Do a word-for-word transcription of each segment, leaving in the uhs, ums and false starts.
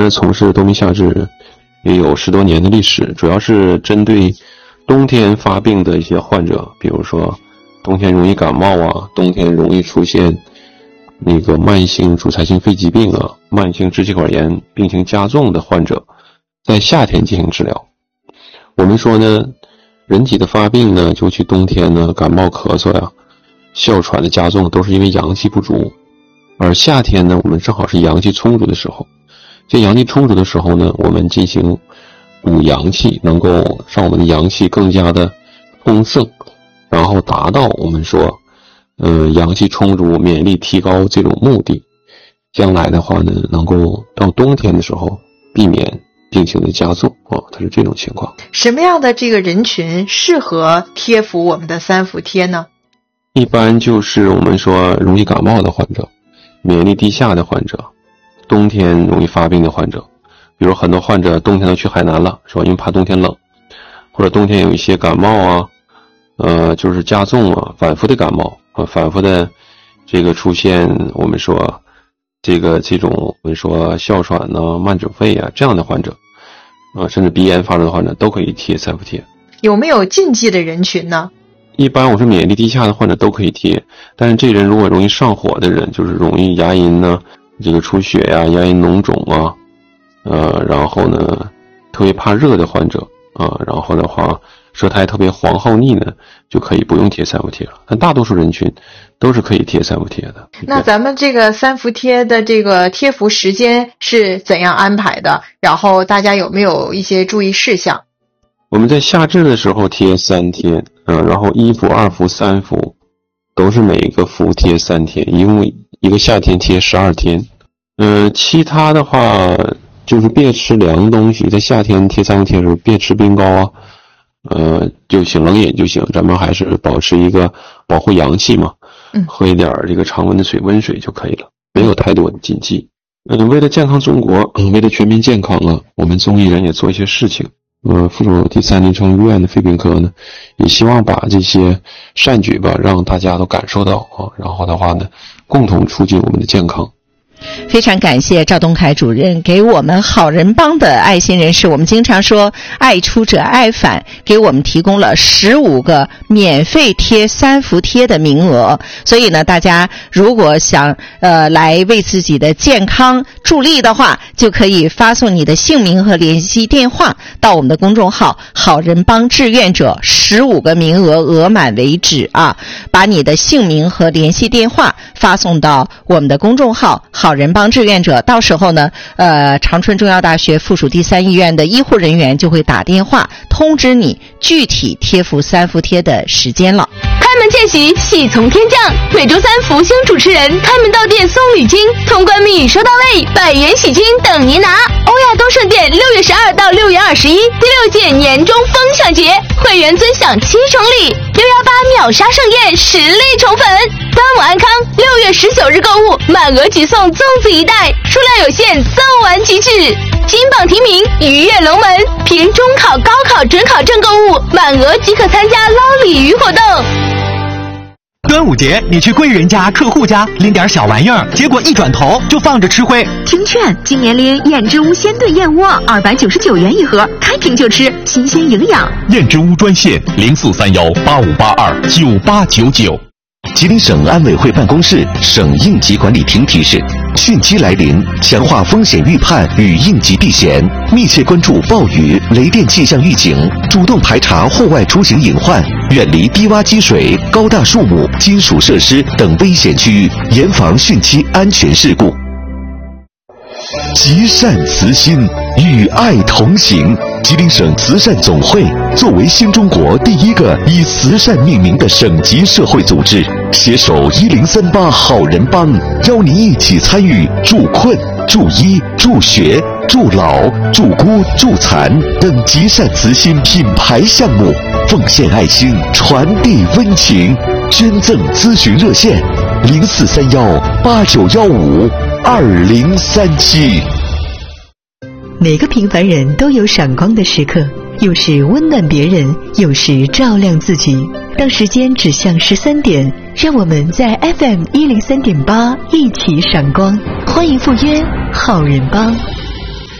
呢从事冬病夏治也有十多年的历史，主要是针对冬天发病的一些患者，比如说冬天容易感冒啊，冬天容易出现那个慢性阻塞性肺疾病啊，慢性支气管炎病情加重的患者，在夏天进行治疗。我们说呢，人体的发病呢，尤其冬天呢，感冒咳嗽呀、哮喘的加重，都是因为阳气不足。而夏天呢，我们正好是阳气充足的时候。这阳气充足的时候呢，我们进行补阳气，能够让我们的阳气更加的丰盛，然后达到我们说呃，阳气充足、免疫力提高这种目的。将来的话呢，能够到冬天的时候避免病情的加重啊，它是这种情况。 什么样的这个人群适合贴服我们的三伏贴呢？ 一般就是我们说容易感冒的患者，免疫力低下的患者，冬天容易发病的患者。比如很多患者冬天都去海南了，是吧？因为怕冬天冷，或者冬天有一些感冒啊，呃，就是加重啊，反复的感冒啊，反复的这个出现我们说这个这种我们说哮喘呢、啊、慢阻肺啊这样的患者啊，甚至鼻炎发作的患者都可以贴三伏贴。 有没有禁忌的人群呢？ 一般我说免疫力低下的患者都可以贴，但是这人如果容易上火的人，就是容易牙龈呢这个出血呀、牙龈脓肿啊，呃，然后呢特别怕热的患者啊，然后的话舌苔特别黄厚腻呢，就可以不用贴三伏贴了。但大多数人群都是可以贴三伏贴的。 那咱们这个三伏贴的这个贴服时间是怎样安排的？然后大家有没有一些注意事项？ 我们在夏至的时候贴三天，嗯、呃，然后一伏、二伏、三伏都是每一个伏贴三天，一共一个夏天贴十二天。嗯、呃，其他的话就是别吃凉东西，在夏天贴三伏贴的时候别吃冰糕啊，呃就行，冷饮就行。咱们还是保持一个保护阳气嘛，嗯，喝一点这个常温的水，温水就可以了，没有太多的禁忌。嗯、呃，为了健康中国，嗯，为了全民健康啊，我们中医人也做一些事情。呃，附属第三临床医院的肺病科呢，也希望把这些善举吧，让大家都感受到啊，然后的话呢，共同促进我们的健康。 非常感谢赵东凯主任给我们好人帮的爱心人士，我们经常说爱出者爱返，给我们提供了十五个免费贴三伏贴的名额。所以呢，大家如果想呃来为自己的健康助力的话，就可以发送你的姓名和联系电话到我们的公众号好人帮志愿者，十五个名额额满为止啊！把你的姓名和联系电话发送到我们的公众号好人帮志愿者，到时候呢，呃，长春中药大学附属第三医院的医护人员就会打电话通知你具体贴服三伏贴的时间了。 开门见喜，喜从天降，每周三福星主持人开门到店送礼金，通关密语收到位，百元喜金等您拿。欧亚东盛店六月十二到六月二十一第六届年终分享节，会员尊享七重礼，六幺八秒杀盛宴实力宠粉。端午安康，六月十九日购物满额即送粽子一袋，数量有限，送完即止。金榜题名，鱼跃龙门，凭中考、高考、准考证购物满额即可参加捞鲤鱼活动。 端午节你去贵人家客户家拎点小玩意儿，结果一转头就放着吃灰。 听劝，今年拎燕之屋鲜炖燕窝二百九十九元一盒，开瓶就吃，新鲜营养。 燕之屋专线零四三幺八五八二九八九九。吉林省安委会办公室省应急管理厅提示：汛期来临，强化风险预判与应急避险，密切关注暴雨、雷电气象预警，主动排查户外出行隐患，远离低洼积水、高大树木、金属设施等危险区域，严防汛期安全事故。积善慈心，与爱同行。吉林省慈善总会作为新中国第一个以慈善命名的省级社会组织，携手一零三八好人帮，邀您一起参与助困、助医、助学、助老、助孤、助残等积善慈心品牌项目，奉献爱心，传递温情。捐赠咨询热线：零四三幺八九幺五二零三七。 每个平凡人都有闪光的时刻，有时温暖别人，有时照亮自己。当时间指向十三点，让我们在 F M 一零三点八一起闪光。欢迎赴约好人帮。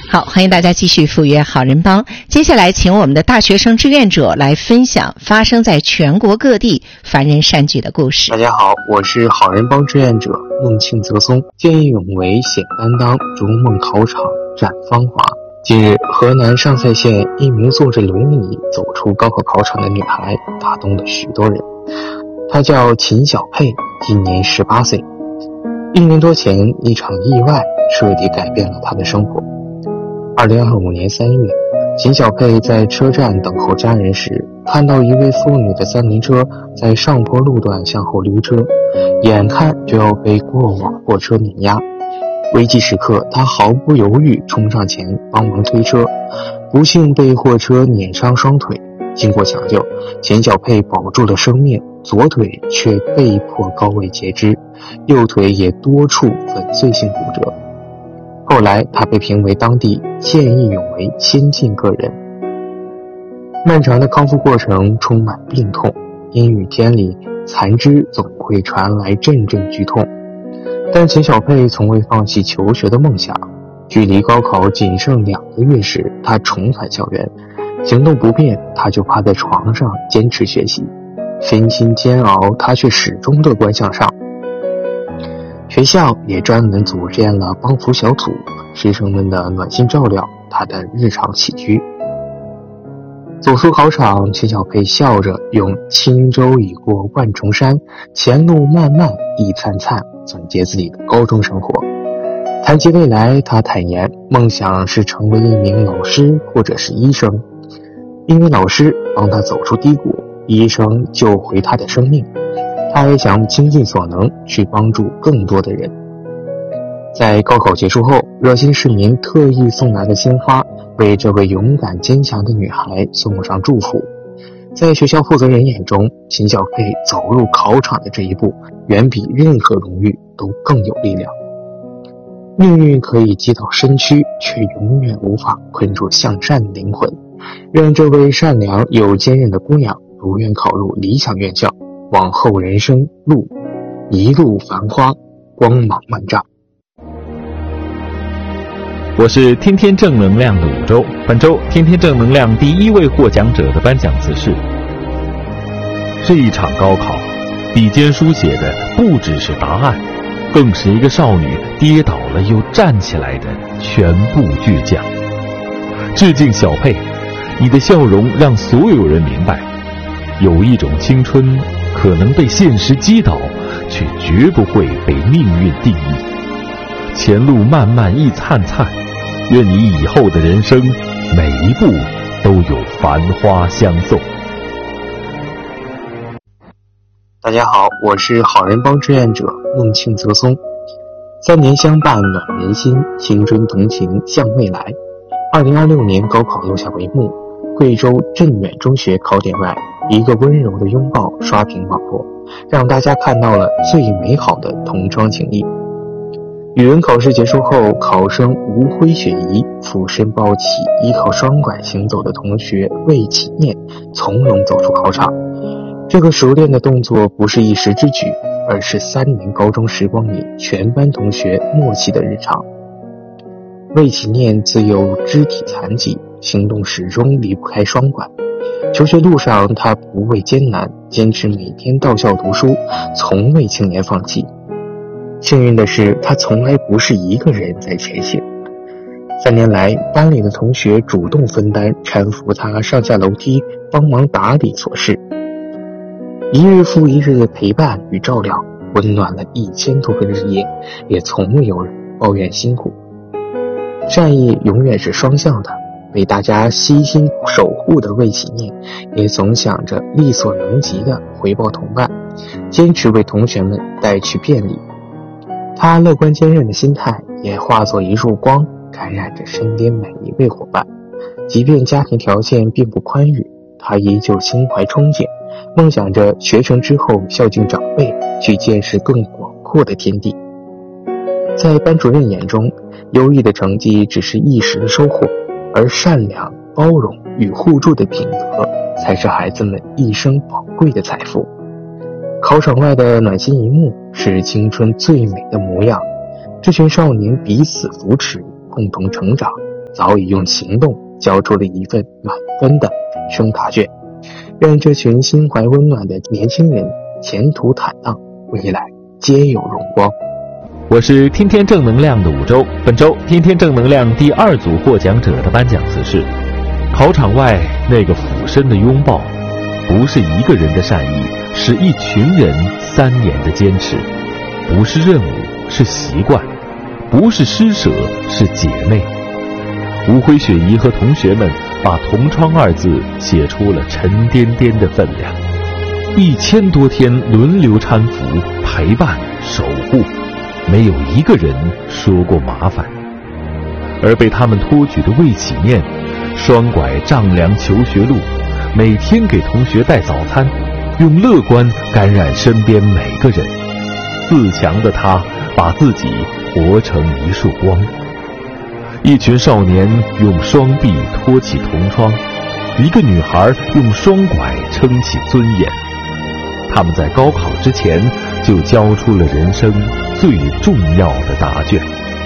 好，欢迎大家继续赴约好人帮。接下来请我们的大学生志愿者来分享发生在全国各地凡人善举的故事。 大家好，我是好人帮志愿者孟庆泽松，见义勇为显担当，逐梦考场展芳华。近日，河南上蔡县一名坐着轮椅走出高考考场的女孩打动了许多人。她叫秦小佩，今年十八岁。一年多前，一场意外彻底改变了她的生活。二零二五年三月，秦小佩在车站等候家人时，看到一位妇女的三轮车在上坡路段向后溜车，眼看就要被过往货车碾压。危急时刻，她毫不犹豫冲上前帮忙推车，不幸被货车碾伤双腿。经过抢救，秦小佩保住了生命，左腿却被迫高位截肢，右腿也多处粉碎性骨折。后来他被评为当地见义勇为先进个人。漫长的康复过程充满病痛，阴雨天里残肢总会传来阵阵剧痛，但秦小佩从未放弃求学的梦想。距离高考仅剩两个月时，他重返校园，行动不便，他就趴在床上坚持学习，身心煎熬，他却始终乐观向上。学校也专门组建了帮扶小组，师生们的暖心照料他的日常起居。走出考场，秦小佩笑着用轻舟已过万重山，前路漫漫亦灿灿总结自己的高中生活。谈及未来，他坦言梦想是成为一名老师或者是医生，因为老师帮他走出低谷，医生救回他的生命。他也想倾尽所能去帮助更多的人。在高考结束后，热心市民特意送来了鲜花，为这位勇敢坚强的女孩送上祝福。在学校负责人眼中，秦小佩走入考场的这一步，远比任何荣誉都更有力量。命运可以击倒身躯，却永远无法困住向善的灵魂。愿这位善良又坚韧的姑娘如愿考入理想院校，往后人生路一路繁花，光芒万丈。 我是天天正能量的五周，本周天天正能量第一位获奖者的颁奖词是：这一场高考，笔尖书写的不只是答案，更是一个少女跌倒了又站起来的全部倔强。致敬小佩，你的笑容让所有人明白，有一种青春可能被现实击倒，却绝不会被命运定义。前路漫漫亦灿灿，愿你以后的人生每一步都有繁花相送。 大家好，我是好人帮志愿者孟庆泽松。三年相伴暖人心，青春同情向未来。二零二六年高考落下帷幕，贵州镇远中学考点外，一个温柔的拥抱刷屏网络，让大家看到了最美好的同窗情谊。语文考试结束后，考生无灰雪姨俯身抱起依靠双拐行走的同学魏启念，从容走出考场。这个熟练的动作不是一时之举，而是三年高中时光里全班同学默契的日常。魏启念自幼肢体残疾，行动始终离不开双拐。求学路上，他不畏艰难，坚持每天到校读书，从未轻言放弃。幸运的是，他从来不是一个人在前行。三年来，班里的同学主动分担，搀扶他上下楼梯，帮忙打理琐事。一日复一日的陪伴与照料，温暖了一千多个日夜，也从未有人抱怨辛苦。善意永远是双向的，被大家悉心守护的魏启念，也总想着力所能及的回报同伴，坚持为同学们带去便利。他乐观坚韧的心态也化作一束光，感染着身边每一位伙伴。即便家庭条件并不宽裕，他依旧心怀憧憬，梦想着学成之后孝敬长辈，去见识更广阔的天地。在班主任眼中，优异的成绩只是一时的收获，而善良、包容与互助的品德才是孩子们一生宝贵的财富。考场外的暖心一幕是青春最美的模样，这群少年彼此扶持，共同成长， 早已用行动交出了一份满分的人生答卷。愿这群心怀温暖的年轻人前途坦荡，未来皆有荣光。 我是天天正能量的五周，本周天天正能量第二组获奖者的颁奖词是：考场外那个俯身的拥抱，不是一个人的善意，是一群人三年的坚持；不是任务，是习惯；不是施舍，是姐妹。吴辉雪姨和同学们把同窗二字写出了沉甸甸的分量，一千多天轮流搀扶、陪伴、守护，没有一个人说过麻烦。而被他们托举的魏启念，双拐丈量求学路，每天给同学带早餐，用乐观感染身边每个人。自强的他把自己活成一束光。一群少年用双臂托起同窗，一个女孩用双拐撑起尊严。他们在高考之前就交出了人生最重要的答卷。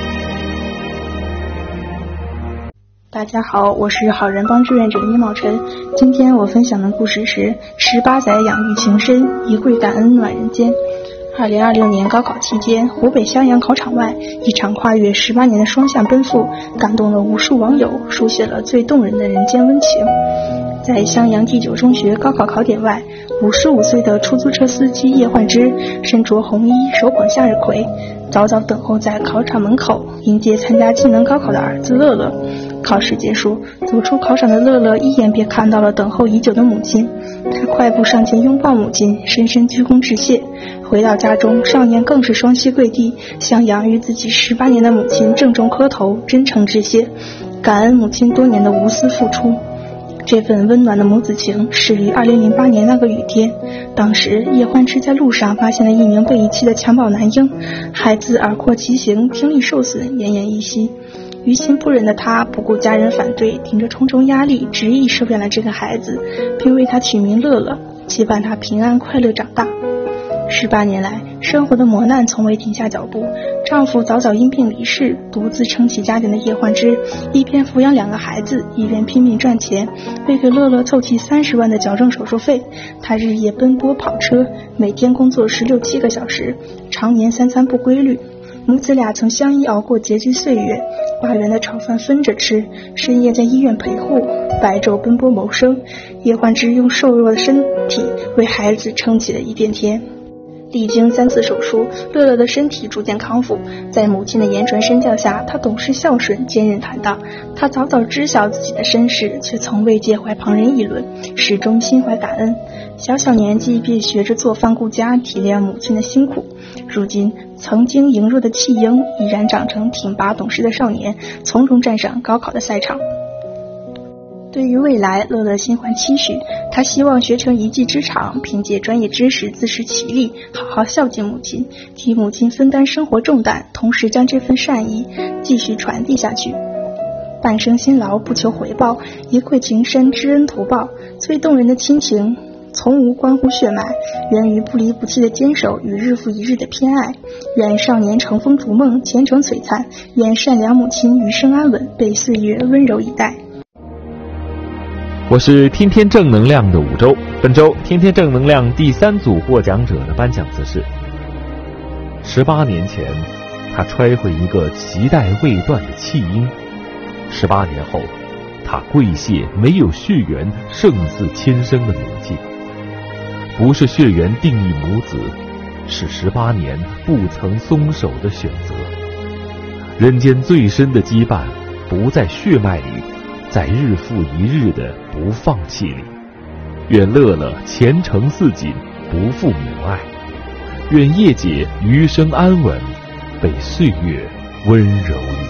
大家好，我是好人帮志愿者倪茂晨。今天我分享的故事是十八载养育情深，一会感恩暖人间。二零二六年高考期间，湖北襄阳考场外，一场跨越十八年的双向奔赴，感动了无数网友，书写了最动人的人间温情。在襄阳第九中学高考考点外，五十五岁的出租车司机叶焕之身着红衣，手捧向日葵，早早等候在考场门口，迎接参加技能高考的儿子乐乐。考试结束，走出考场的乐乐一眼便看到了等候已久的母亲，他快步上前拥抱母亲，深深鞠躬致谢。回到家中，少年更是双膝跪地，向养育自己十八年的母亲郑重磕头，真诚致谢，感恩母亲多年的无私付出。这份温暖的母子情始于二零零八年那个雨天，当时叶焕之在路上发现了一名被遗弃的襁褓男婴，孩子耳廓畸形，听力受损，奄奄一息。于心不忍的他不顾家人反对，顶着重重压力执意收养了这个孩子，并为他取名乐乐，期盼他平安快乐长大。十八年来，生活的磨难从未停下脚步，丈夫早早因病离世，独自撑起家庭的叶焕之一边抚养两个孩子，一边拼命赚钱，为给乐乐凑齐三十万的矫正手术费。他日夜奔波跑车，每天工作十六七个小时，常年三餐不规律。母子俩曾相依熬过拮据岁月，八元的炒饭分着吃，深夜在医院陪护，白昼奔波谋生。叶焕之用瘦弱的身体为孩子撑起了一片天。历经三次手术，乐乐的身体逐渐康复，在母亲的言传身教下，他懂事孝顺，坚韧坦荡。他早早知晓自己的身世，却从未介怀旁人议论，始终心怀感恩。小小年纪便学着做饭顾家，体谅母亲的辛苦。如今曾经羸弱的弃婴已然长成挺拔懂事的少年，从容站上高考的赛场。对于未来，乐乐心怀期许，他希望学成一技之长，凭借专业知识自食其力，好好孝敬母亲，替母亲分担生活重担，同时将这份善意继续传递下去。半生辛劳不求回报，一愧情深知恩图报。最动人的亲情从无关乎血脉，源于不离不弃的坚守与日复一日的偏爱。愿少年乘风逐梦，前程璀璨，愿善良母亲余生安稳，被岁月温柔以待。 我是天天正能量的五周，本周天天正能量第三组获奖者的颁奖词是：十八年前，他揣回一个脐带未断的弃婴；十八年后，他跪谢没有血缘胜似亲生的母亲。不是血缘定义母子，是十八年不曾松手的选择。人间最深的羁绊，不在血脉里，在日复一日的不放弃里。愿乐乐前程似锦，不负母爱；愿叶姐余生安稳，被岁月温柔以